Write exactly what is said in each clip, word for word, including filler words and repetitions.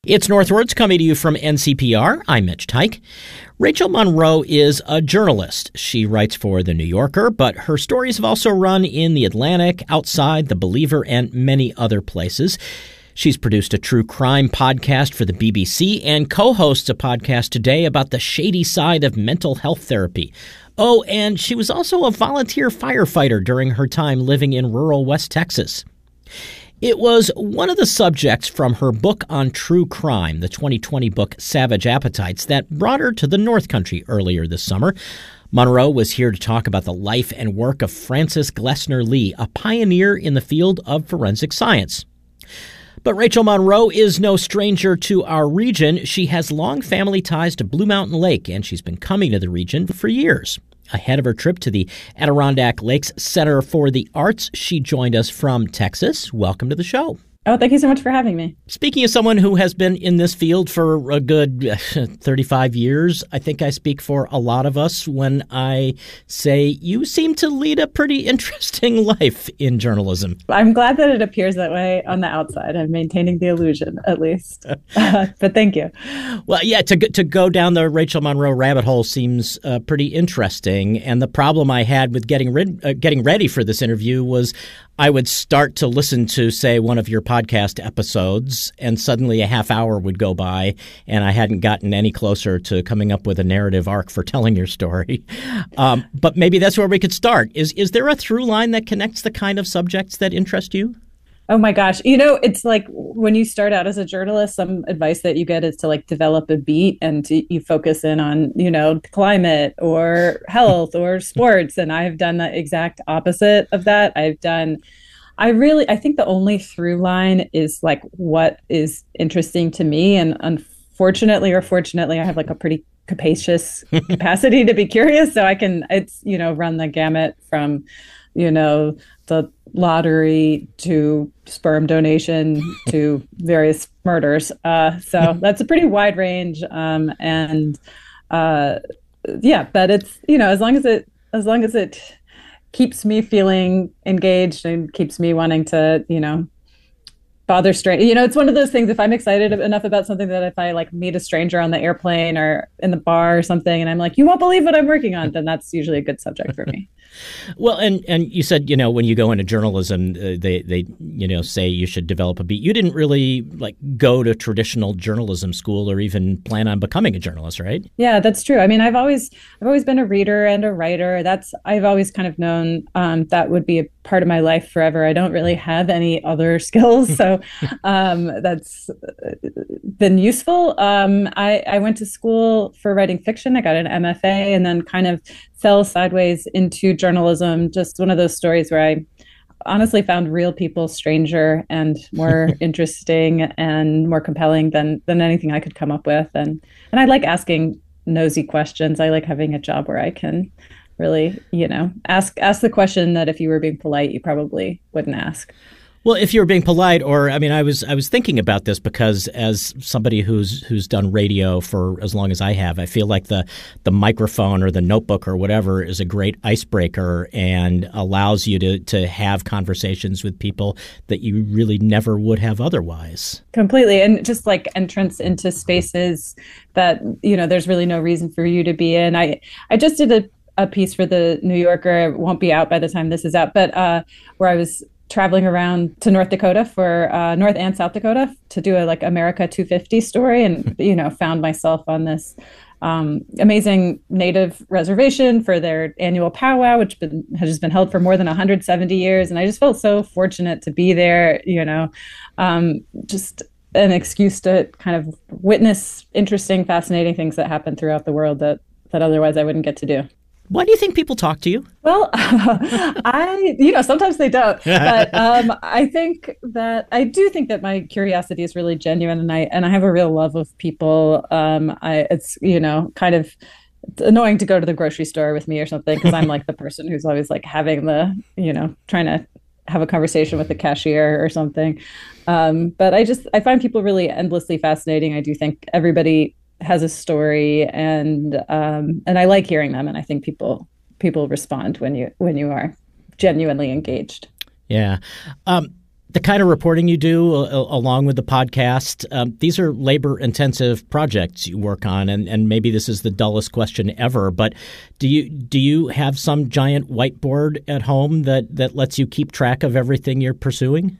It's Northwords coming to you from N C P R. I'm Mitch Teich. Rachel Monroe is a journalist. She writes for The New Yorker, but her stories have also run in The Atlantic, Outside, The Believer, and many other places. She's produced a true crime podcast for the B B C and co-hosts a podcast today about the shady side of mental health therapy. Oh, and she was also a volunteer firefighter during her time living in rural West Texas. It was one of the subjects from her book on true crime, the twenty twenty book Savage Appetites, that brought her to the North Country earlier this summer. Monroe was here to talk about the life and work of Francis Glessner Lee, a pioneer in the field of forensic science. But Rachel Monroe is no stranger to our region. She has long family ties to Blue Mountain Lake, and she's been coming to the region for years. Ahead of her trip to the Adirondack Lakes Center for the Arts, she joined us from Texas. Welcome to the show. Oh, thank you so much for having me. Speaking of someone who has been in this field for a good thirty-five years, I think I speak for a lot of us when I say you seem to lead a pretty interesting life in journalism. I'm glad that it appears that way on the outside. I'm maintaining the illusion, at least. uh, but thank you. Well, yeah, to, to go down the Rachel Monroe rabbit hole seems uh, pretty interesting. And the problem I had with getting, rid- uh, getting ready for this interview was I would start to listen to, say, one of your podcast episodes, and suddenly a half hour would go by, and I hadn't gotten any closer to coming up with a narrative arc for telling your story. Um, but maybe that's where we could start. Is is there a through line that connects the kind of subjects that interest you? Oh, my gosh. You know, it's like when you start out as a journalist, some advice that you get is to like develop a beat and to, you focus in on, you know, climate or health or sports. And I've done the exact opposite of that. I've done I really I think the only through line is like what is interesting to me. And unfortunately or fortunately, I have like a pretty capacious capacity to be curious. So I can it's, you know, run the gamut from, you know, the lottery to sperm donation to various murders. Uh, so that's a pretty wide range. Um, and uh, yeah, but it's, you know, as long as it, as long as it keeps me feeling engaged and keeps me wanting to, you know, bother strangers. You know, it's one of those things, if I'm excited enough about something that if I like meet a stranger on the airplane or in the bar or something, and I'm like, you won't believe what I'm working on, then that's usually a good subject for me. Well, and, and you said, you know, when you go into journalism, uh, they, they, you know, say you should develop a beat. You didn't really like go to traditional journalism school or even plan on becoming a journalist, right? Yeah, that's true. I mean, I've always, I've always been a reader and a writer. That's, I've always kind of known um, that would be a part of my life forever. I don't really have any other skills. So um, that's been useful. Um, I, I went to school for writing fiction. I got an M F A and then kind of fell sideways into journalism. Just one of those stories where I honestly found real people stranger and more interesting and more compelling than than anything I could come up with. And and I like asking nosy questions. I like having a job where I can really, you know, ask ask the question that if you were being polite, you probably wouldn't ask. Well, if you're being polite, or I mean, I was I was thinking about this because as somebody who's who's done radio for as long as I have, I feel like the the microphone or the notebook or whatever is a great icebreaker and allows you to to have conversations with people that you really never would have otherwise. Completely, and just like entrance into spaces that, you know, there's really no reason for you to be in. I I just did a a piece for the New Yorker. It won't be out by the time this is out, but uh, where I was traveling around to North Dakota for uh, North and South Dakota to do a like America two fifty story, and you know found myself on this um, amazing native reservation for their annual powwow, which been, has been held for more than one hundred seventy years, and I just felt so fortunate to be there. You know, um, just an excuse to kind of witness interesting, fascinating things that happen throughout the world that that otherwise I wouldn't get to do. Why do you think people talk to you? Well, I, you know, sometimes they don't, but um, I think that I do think that my curiosity is really genuine, and I and I have a real love of people. Um, I, it's you know, kind of it's annoying to go to the grocery store with me or something because I'm like the person who's always like having the, you know, trying to have a conversation with the cashier or something. Um, but I just I find people really endlessly fascinating. I do think everybody has a story, and um, and I like hearing them, and I think people people respond when you when you are genuinely engaged. Yeah. Um, The kind of reporting you do uh, along with the podcast, um, these are labor-intensive projects you work on, and, and maybe this is the dullest question ever, but do you do you have some giant whiteboard at home that, that lets you keep track of everything you're pursuing?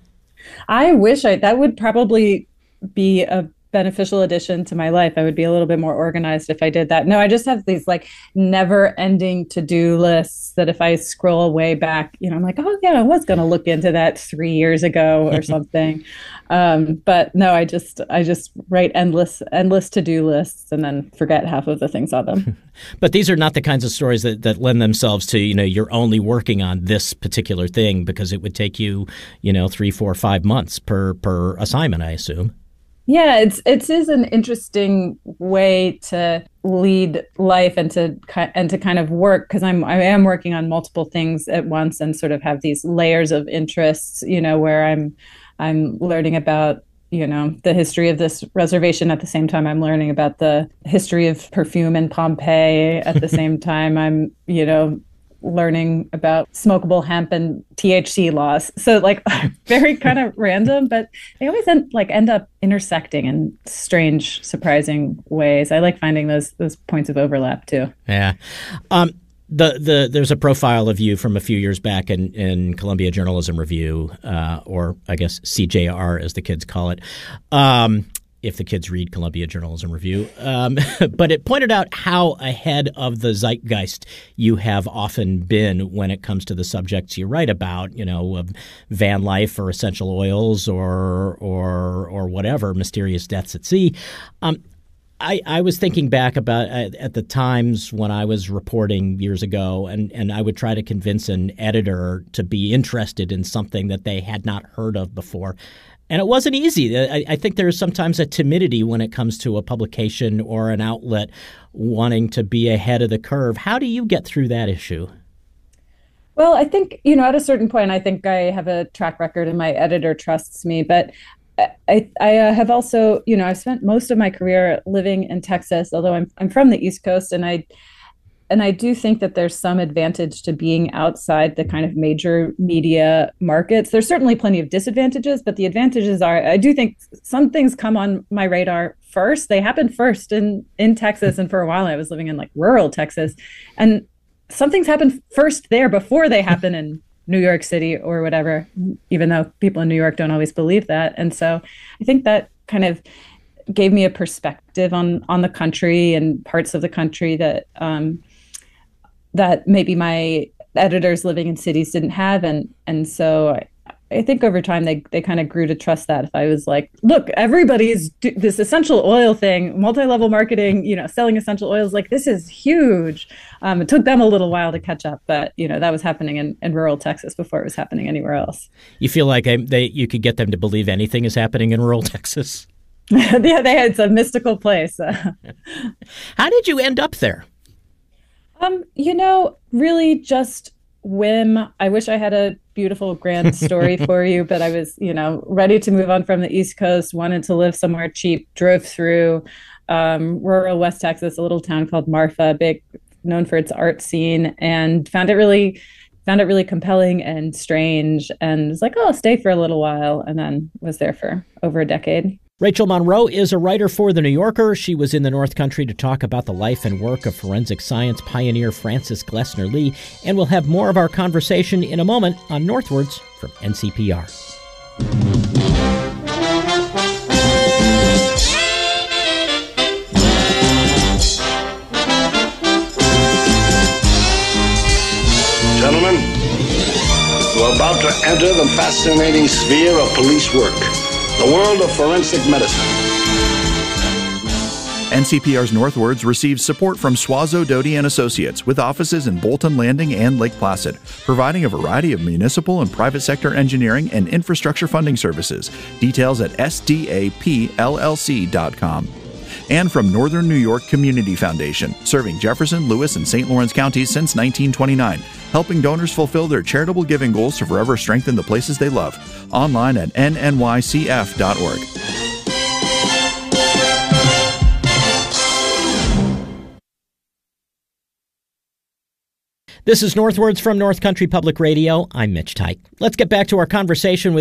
I wish I that would probably be a beneficial addition to my life. I would be a little bit more organized if I did that. No, I just have these like never ending to-do lists that if I scroll way back, you know, I'm like, oh yeah, I was going to look into that three years ago or something. um, but no, I just, I just write endless, endless to-do lists and then forget half of the things on them. But these are not the kinds of stories that, that lend themselves to, you know, you're only working on this particular thing, because it would take you, you know, three, four, five months per, per assignment, I assume. Yeah, it's it is an interesting way to lead life and to and to kind of work, because I'm I am working on multiple things at once and sort of have these layers of interests, you know, where I'm I'm learning about, you know, the history of this reservation at the same time I'm learning about the history of perfume in Pompeii. At the same time I'm, you know, learning about smokable hemp and T H C laws. So like very kind of random, but they always end, like end up intersecting in strange, surprising ways. I like finding those those points of overlap too. Yeah. Um, the the there's a profile of you from a few years back in, in Columbia Journalism Review, uh, or I guess C J R as the kids call it. Um, if the kids read Columbia Journalism Review. Um, but it pointed out how ahead of the zeitgeist you have often been when it comes to the subjects you write about, you know, uh, van life or essential oils or or or whatever, mysterious deaths at sea. Um, I, I was thinking back about uh, at the times when I was reporting years ago, and, and I would try to convince an editor to be interested in something that they had not heard of before. And it wasn't easy. I, I think there's sometimes a timidity when it comes to a publication or an outlet wanting to be ahead of the curve. How do you get through that issue? Well, I think, you know, at a certain point, I think I have a track record and my editor trusts me. But I, I have also, you know, I've spent most of my career living in Texas, although I'm I'm from the East Coast, and I And I do think that there's some advantage to being outside the kind of major media markets. There's certainly plenty of disadvantages, but the advantages are, I do think some things come on my radar first. They happened first in, in Texas. And for a while I was living in like rural Texas. And some things happen first there before they happen in New York City or whatever, even though people in New York don't always believe that. And so I think that kind of gave me a perspective on, on the country and parts of the country that, um, that maybe my editors living in cities didn't have. And and so I, I think over time they, they kind of grew to trust that. If I was like, look, everybody's do- this essential oil thing, multi-level marketing, you know, selling essential oils, like this is huge. Um, it took them a little while to catch up, but, you know, that was happening in, in rural Texas before it was happening anywhere else. You feel like they, they you could get them to believe anything is happening in rural Texas? Yeah, they had some mystical place. How did you end up there? Um, you know, really just whim. I wish I had a beautiful, grand story for you, but I was, you know, ready to move on from the East Coast, wanted to live somewhere cheap, drove through um, rural West Texas, a little town called Marfa, big, known for its art scene, and found it really, found it really compelling and strange, and was like, oh, I'll stay for a little while, and then was there for over a decade. Rachel Monroe is a writer for The New Yorker. She was in the North Country to talk about the life and work of forensic science pioneer Frances Glessner Lee, and we'll have more of our conversation in a moment on Northwards from N C P R. Gentlemen, we're about to enter the fascinating sphere of police work. The world of forensic medicine. N C P R's Northwards receives support from Suazo Doty and Associates, with offices in Bolton Landing and Lake Placid, providing a variety of municipal and private sector engineering and infrastructure funding services. Details at S D A P L L C dot com. And from Northern New York Community Foundation, serving Jefferson, Lewis, and Saint Lawrence counties since nineteen twenty-nine, helping donors fulfill their charitable giving goals to forever strengthen the places they love. Online at N N Y C F dot org. This is Northwards from North Country Public Radio. I'm Mitch Teich. Let's get back to our conversation with